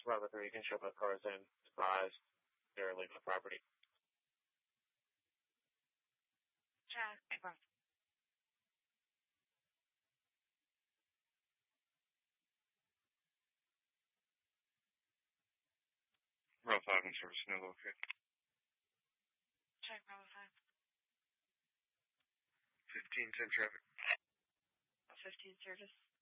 Bravo 3, you can show both cars in. Advised, they're leaving the property. Check. Bravo 5 in service, no locate. Check, Bravo 5. 15, 10 traffic. 15 service.